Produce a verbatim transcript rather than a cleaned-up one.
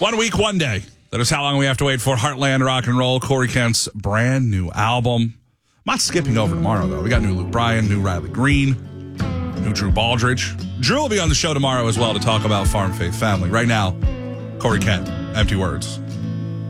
One week, one day. That is how long we have to wait for Heartland Rock and Roll, Corey Kent's brand new album. I'm not skipping over tomorrow, though. We got new Luke Bryan, new Riley Green, new Drew Baldridge. Drew will be on the show tomorrow as well to talk about Farm Faith Family. Right now, Corey Kent, Empty Words.